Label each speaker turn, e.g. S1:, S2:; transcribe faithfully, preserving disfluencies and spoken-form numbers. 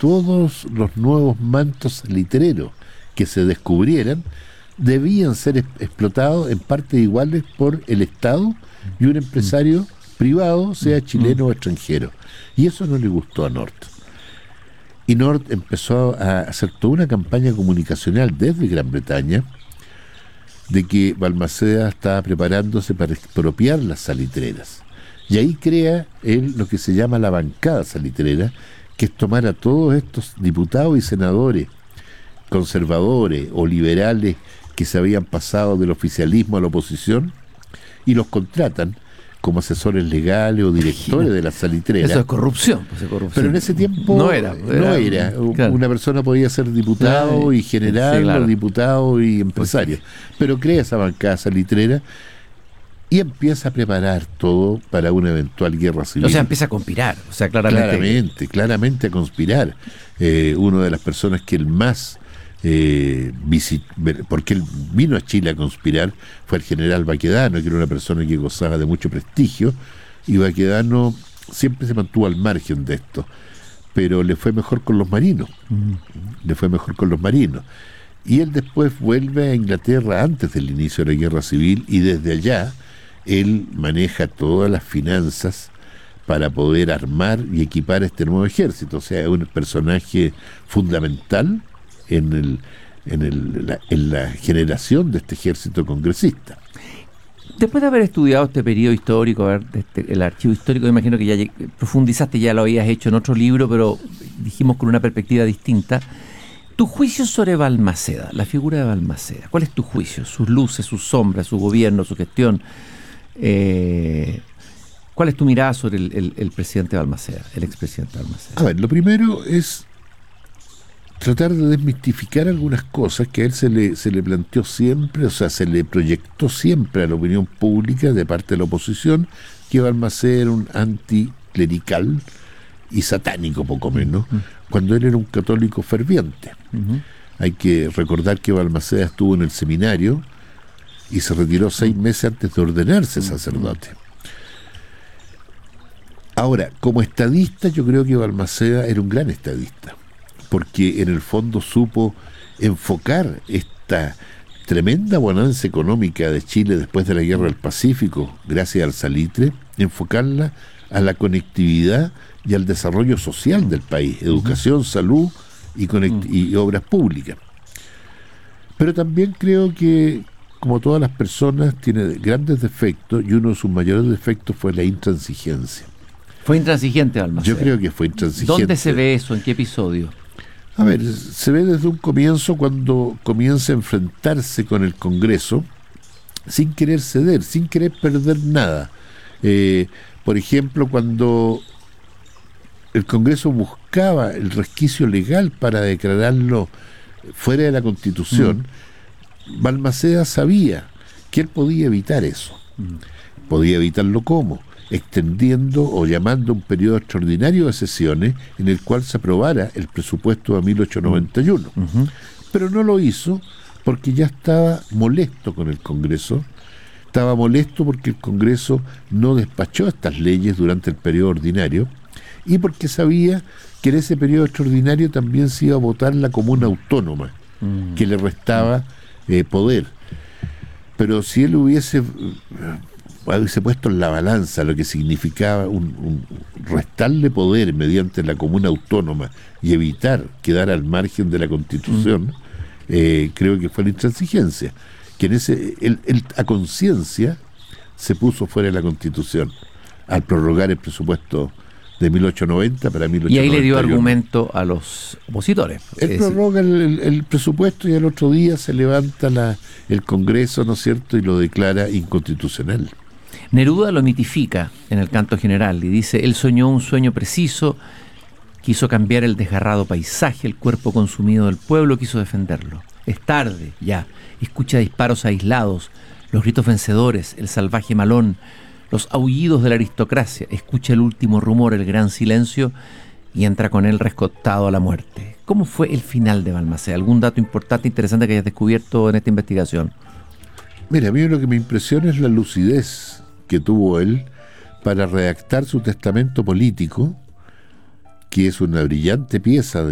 S1: todos los nuevos mantos salitreros que se descubrieran debían ser es- explotados en partes iguales por el Estado y un empresario privado, sea chileno o extranjero. Y eso no le gustó a Nord. Y Nord empezó a hacer toda una campaña comunicacional desde Gran Bretaña de que Balmaceda estaba preparándose para expropiar las salitreras. Y ahí crea él lo que se llama la bancada salitrera, que es tomar a todos estos diputados y senadores conservadores o liberales que se habían pasado del oficialismo a la oposición y los contratan como asesores legales o directores de las salitreras.
S2: Eso es corrupción, pues es corrupción.
S1: Pero en ese tiempo
S2: no era.
S1: no era.
S2: Claro.
S1: Una persona podía ser diputado
S2: Claro,
S1: y general,
S2: sí, claro.
S1: o diputado y empresario. Pero crea esa bancada salitrera y empieza a preparar todo para una eventual guerra civil.
S2: O sea, empieza a conspirar. O sea, claramente.
S1: Claramente, claramente a conspirar. Eh, una de las personas que el más... Eh, visit, porque él vino a Chile a conspirar fue el general Baquedano, que era una persona que gozaba de mucho prestigio, y Baquedano siempre se mantuvo al margen de esto, pero le fue mejor con los marinos, uh-huh. le fue mejor con los marinos, y él después vuelve a Inglaterra antes del inicio de la guerra civil, y desde allá él maneja todas las finanzas para poder armar y equipar este nuevo ejército. O sea, es un personaje fundamental en el en, el, la, en la generación de este ejército congresista.
S2: Después de haber estudiado este periodo histórico, ver, este, el archivo histórico, me imagino que ya profundizaste, ya lo habías hecho en otro libro, pero dijimos con una perspectiva distinta. Tu juicio sobre Balmaceda, la figura de Balmaceda, ¿cuál es tu juicio? Sus luces, sus sombras, su gobierno, su gestión. Eh, ¿Cuál es tu mirada sobre el, el, el presidente Balmaceda, el expresidente Balmaceda?
S1: A ver, lo primero es tratar de desmistificar algunas cosas que a él se le, se le planteó siempre, o sea, se le proyectó siempre a la opinión pública de parte de la oposición, que Balmaceda era un anticlerical y satánico, poco menos, uh-huh. cuando él era un católico ferviente. Uh-huh. Hay que recordar que Balmaceda estuvo en el seminario y se retiró seis meses antes de ordenarse uh-huh. sacerdote. Ahora, como estadista, yo creo que Balmaceda era un gran estadista, porque en el fondo supo enfocar esta tremenda bonanza económica de Chile después de la Guerra del Pacífico, gracias al salitre, enfocarla a la conectividad y al desarrollo social del país, educación, uh-huh. salud y, conect- y obras públicas. Pero también creo que, como todas las personas, tiene grandes defectos, y uno de sus mayores defectos fue la intransigencia.
S2: ¿Fue intransigente Balmaceda?
S1: Yo creo que fue intransigente.
S2: ¿Dónde se ve eso? ¿En qué episodio?
S1: A ver, se ve desde un comienzo cuando comienza a enfrentarse con el Congreso sin querer ceder, sin querer perder nada. Eh, por ejemplo, cuando el Congreso buscaba el resquicio legal para declararlo fuera de la Constitución, mm. Balmaceda sabía que él podía evitar eso. Mm. Podía evitarlo ¿cómo? Extendiendo o llamando un periodo extraordinario de sesiones en el cual se aprobara el presupuesto de mil ochocientos noventa y uno. Uh-huh. Pero no lo hizo porque ya estaba molesto con el Congreso, estaba molesto porque el Congreso no despachó estas leyes durante el periodo ordinario y porque sabía que en ese periodo extraordinario también se iba a votar la comuna autónoma, uh-huh. que le restaba eh, poder. Pero si él hubiese... haberse puesto en la balanza lo que significaba un, un restarle poder mediante la comuna autónoma y evitar quedar al margen de la Constitución, mm. eh, creo que fue la intransigencia, que en ese él, él a conciencia se puso fuera de la Constitución al prorrogar el presupuesto de mil ochocientos noventa para mil ochocientos noventa y uno.
S2: Y ahí le dio argumento a los opositores.
S1: Él prorroga el, el, el presupuesto y al otro día se levanta la, el Congreso, ¿no es cierto?, y lo declara inconstitucional.
S2: Neruda lo mitifica en el Canto General y dice: él soñó un sueño preciso, quiso cambiar el desgarrado paisaje, el cuerpo consumido del pueblo, quiso defenderlo. Es tarde, ya, escucha disparos aislados, los gritos vencedores, el salvaje malón, los aullidos de la aristocracia, escucha el último rumor, el gran silencio, y entra con él rescatado a la muerte. ¿Cómo fue el final de Balmaceda? ¿Algún dato importante, interesante que hayas descubierto en esta investigación?
S1: Mira, a mí lo que me impresiona es la lucidez que tuvo él para redactar su testamento político, que es una brillante pieza